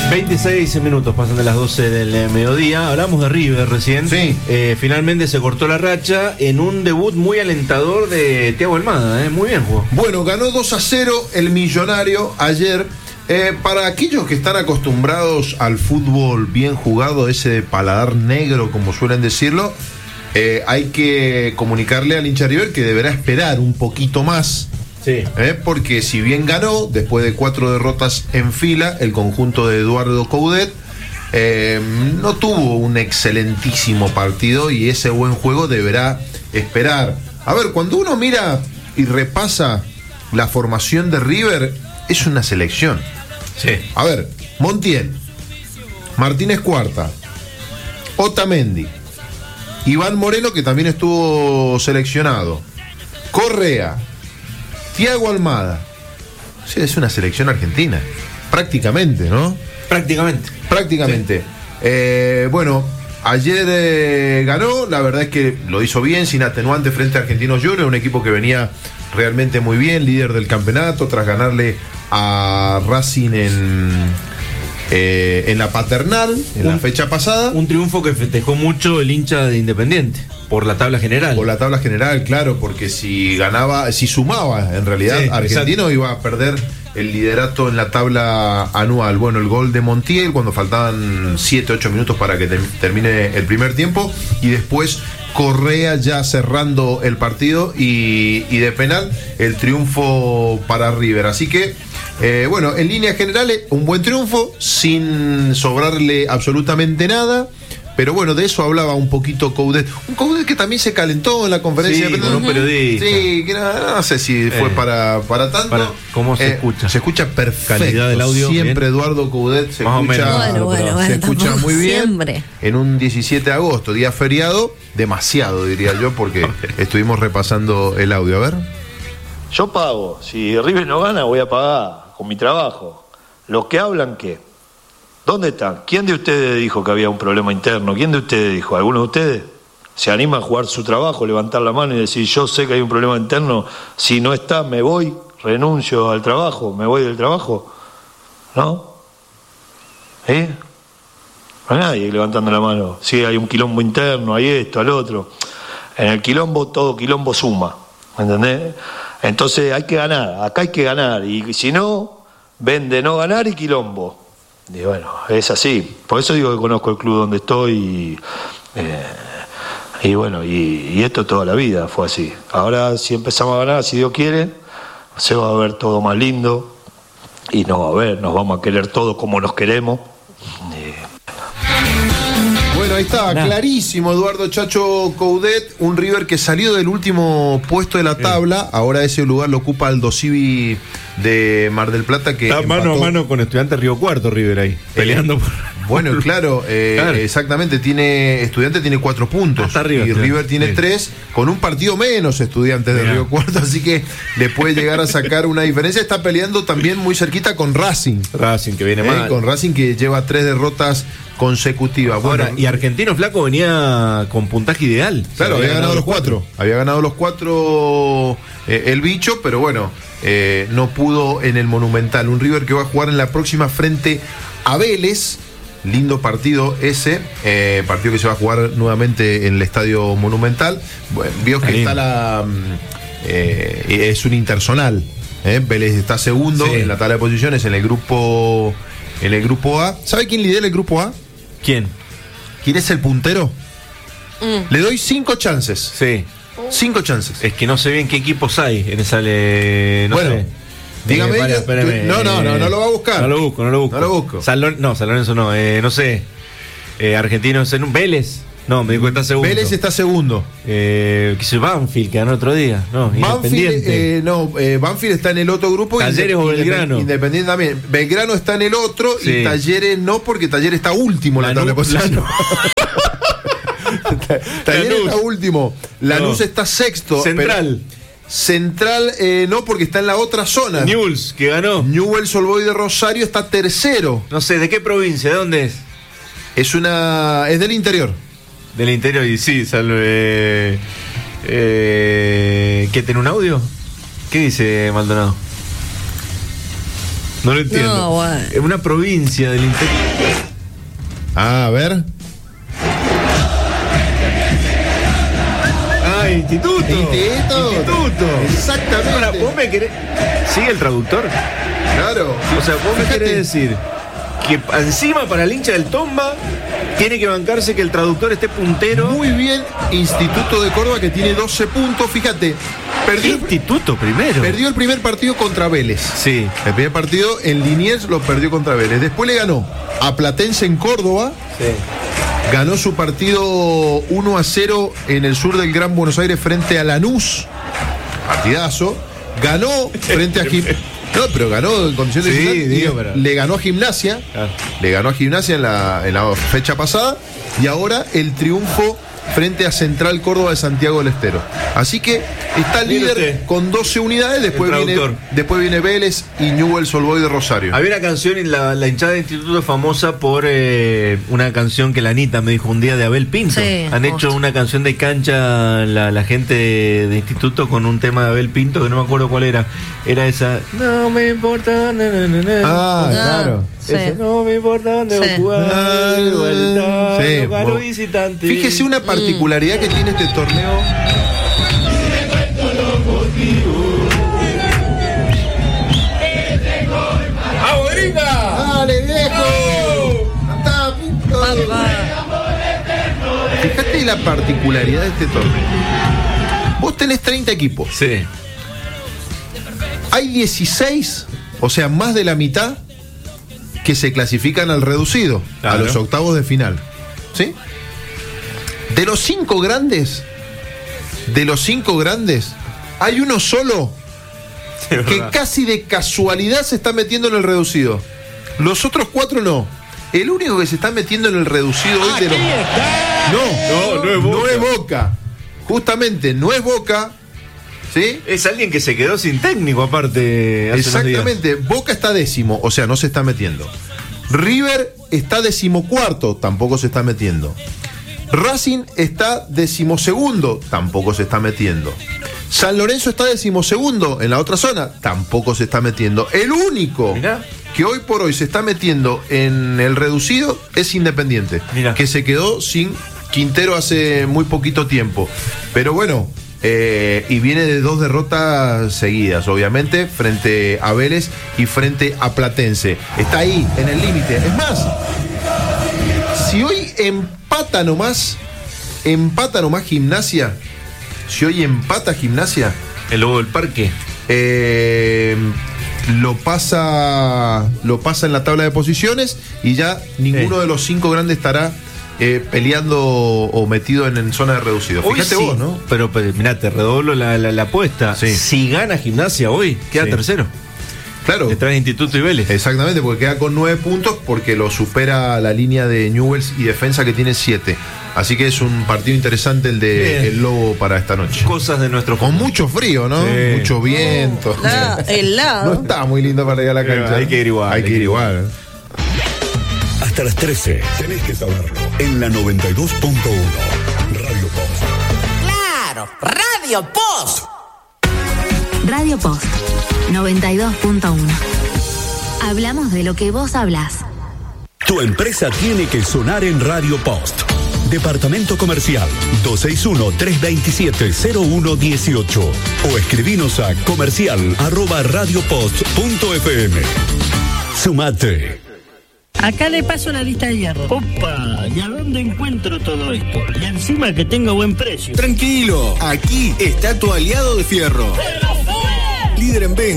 26 minutos pasan de las 12 del mediodía. Hablamos de River recién. Sí. Finalmente se cortó la racha en un debut muy alentador de Thiago Almada. Muy bien jugó. Bueno, ganó 2-0 el Millonario ayer. Para aquellos que están acostumbrados al fútbol bien jugado, ese de paladar negro, como suelen decirlo, hay que comunicarle al hincha River que deberá esperar un poquito más. Sí. Porque si bien ganó, después de 4 derrotas en fila, el conjunto de Eduardo Coudet no tuvo un excelentísimo partido y ese buen juego deberá esperar. A ver, cuando uno mira y repasa la formación de River, es una selección. Sí. A ver, Montiel, Martínez Cuarta, Otamendi, Iván Moreno, que también estuvo seleccionado, Correa, Thiago Almada. Sí, es una selección argentina, prácticamente, ¿no? Prácticamente. Sí. Bueno, ayer ganó, la verdad es que lo hizo bien, sin atenuante frente a Argentinos Juniors, un equipo que venía realmente muy bien, líder del campeonato, tras ganarle a Racing en la Paternal, la fecha pasada. Un triunfo que festejó mucho el hincha de Independiente, por la tabla general. Por la tabla general, claro, porque si sumaba, en realidad, sí, Argentino exacto, iba a perder el liderato en la tabla anual. Bueno, el gol de Montiel cuando faltaban 7-8 minutos para que termine el primer tiempo, y después Correa ya cerrando el partido y de penal el triunfo para River. Así que bueno, en líneas generales un buen triunfo sin sobrarle absolutamente nada. Pero bueno, de eso hablaba un poquito Coudet. Un Coudet que también se calentó en la conferencia de prensa. Con un periodista. Sí, que no sé si fue para tanto. ¿Cómo se escucha? Se escucha perfecto. Calidad del audio. Siempre bien. Eduardo Coudet se más escucha, bueno, se escucha muy bien. Siempre. En un 17 de agosto, día feriado, demasiado diría yo, porque estuvimos repasando el audio. A ver. Yo pago. Si River no gana, voy a pagar con mi trabajo. Los que hablan, ¿qué? ¿Dónde están? ¿Quién de ustedes dijo que había un problema interno? ¿Quién de ustedes dijo? ¿Alguno de ustedes se anima a jugar su trabajo, levantar la mano y decir yo sé que hay un problema interno? Si no está, me voy, renuncio al trabajo, me voy del trabajo. ¿No? No hay nadie levantando la mano. Sí, hay un quilombo interno, hay esto, al otro. En el quilombo, todo quilombo suma. ¿Me entendés? Entonces hay que ganar, acá hay que ganar. Y si no, vende no ganar y quilombo. Y bueno, es así. Por eso digo que conozco el club donde estoy y bueno, y esto toda la vida fue así. Ahora si empezamos a ganar, si Dios quiere, se va a ver todo más lindo y nos vamos a querer todo como nos queremos. Bueno, ahí está, clarísimo Eduardo Chacho Coudet, un River que salió del último puesto de la tabla, ahora ese lugar lo ocupa Aldo Civi de Mar del Plata, que está mano a mano con Estudiantes Río Cuarto, River ahí, peleando por... Bueno, claro, exactamente, Estudiantes tiene 4 puntos arriba, y River tiene 3, con un partido menos Estudiantes de Río Cuarto, así que le puede llegar a sacar una diferencia. Está peleando también muy cerquita con Racing, que viene mal. Con Racing, que lleva 3 derrotas consecutivas. Bueno, y Argentino Flaco venía con puntaje ideal. Claro, había ganado los 4. Había ganado los 4 el bicho, pero bueno, no pudo en el Monumental. Un River que va a jugar en la próxima frente a Vélez. Lindo partido ese, partido que se va a jugar nuevamente en el Estadio Monumental. Bueno, vio que está es un interzonal. Vélez está segundo en la tabla de posiciones en el grupo A. ¿Sabe quién lidera el grupo A? ¿Quién es el puntero? Le doy 5 chances. Sí. 5 chances. Es que no sé bien qué equipos hay en esa no bueno, sé. Dígame. No lo va a buscar. No lo busco. San Lorenzo no. No sé. Argentinos en un Vélez. No, me dijo que está segundo. Vélez está segundo. Banfield, que ganó otro día. No, Banfield, Banfield está en el otro grupo. Talleres o Belgrano. Independiente también. Belgrano está en el otro y Talleres no, porque Talleres está último en la tabla de posiciones. Talleres está último. Lanús está sexto. Central no, porque está en la otra zona. Newell's, que ganó. Newell's Old Boys de Rosario está tercero. No sé, ¿de qué provincia? ¿De dónde es? Es del interior. Del interior, y sí, salve. ¿Qué tiene un audio? ¿Qué dice Maldonado? No lo entiendo. No, bueno. Es una provincia del interior. A ver. Instituto. Exactamente. Ahora, ¿vos me querés? ¿Sigue el traductor? Claro. O sea, vos me querés decir que encima para el hincha del Tomba tiene que bancarse que el traductor esté puntero. Muy bien, Instituto de Córdoba, que tiene 12 puntos. Fíjate, Instituto primero. Perdió el primer partido contra Vélez. Sí. El primer partido en Liniers lo perdió contra Vélez. Después le ganó a Platense en Córdoba. Sí. Ganó su partido 1-0 en el sur del Gran Buenos Aires frente a Lanús. Partidazo. Ganó frente a No, pero ganó en condición de pero... Le ganó a Gimnasia. Le ganó a Gimnasia en la fecha pasada. Y ahora el triunfo frente a Central Córdoba de Santiago del Estero. Así que está líder con 12 unidades. Después viene Vélez y Newell's Old Boys de Rosario. Había una canción y la hinchada de Instituto es famosa por una canción que la Anita me dijo un día de Abel Pinto. Sí, han hecho una canción de cancha la gente de Instituto con un tema de Abel Pinto que no me acuerdo cuál era. Era esa. No me importa. Claro. Sí. Ese, no me importa dónde va a jugar. Ganó visitante. Fíjese una particularidad que tiene este torneo. ¡Dale, viejo! Fíjate la particularidad de este torneo. Vos tenés 30 equipos. Sí. Hay 16, o sea, más de la mitad, que se clasifican al reducido, a los octavos de final. ¿Sí? De los 5 grandes, hay uno solo que casi de casualidad se está metiendo en el reducido. Los otros 4 no. El único que se está metiendo en el reducido hoy de los... No es Boca. Justamente, no es Boca. ¿Sí? Es alguien que se quedó sin técnico aparte. Exactamente. Boca está 10º, o sea, no se está metiendo. River está 14º, tampoco se está metiendo. Racing está 12º, tampoco se está metiendo. San Lorenzo está 12º en la otra zona, tampoco se está metiendo. El único que hoy por hoy se está metiendo en el reducido es Independiente, que se quedó sin Quintero hace muy poquito tiempo. Pero bueno, y viene de 2 derrotas seguidas, obviamente, frente a Vélez y frente a Platense. Está ahí, en el límite. Es más, si hoy empata nomás Gimnasia, si hoy empata Gimnasia, el Lobo del Parque, lo pasa en la tabla de posiciones y ya ninguno de los 5 grandes estará peleando o metido en zona de reducido. Fíjate vos, ¿no? Pero mirá, te redoblo la apuesta. Sí. Si gana Gimnasia hoy, queda tercero. Claro. Detrás de Instituto y Vélez. Exactamente, porque queda con 9 puntos porque lo supera la línea de Newell's y Defensa, que tiene 7. Así que es un partido interesante el de el Lobo para esta noche. Cosas de nuestro con mucho frío, ¿no? Sí. Mucho viento. Helado. No está muy lindo para ir a la cancha. Hay que ir igual. Hay que ir igual. Hasta las 13, tenés que saberlo. En la 92.1, Radio Post. ¡Claro! ¡Radio Post! Radio Post 92.1. Hablamos de lo que vos hablás. Tu empresa tiene que sonar en Radio Post. Departamento Comercial 261-327-0118 o escribinos a comercial@radiopost.fm. Sumate. Acá le paso la lista de hierro. Opa, ¿y a dónde encuentro todo esto? Y encima que tengo buen precio. Tranquilo, aquí está tu aliado de fierro. Líder en venta.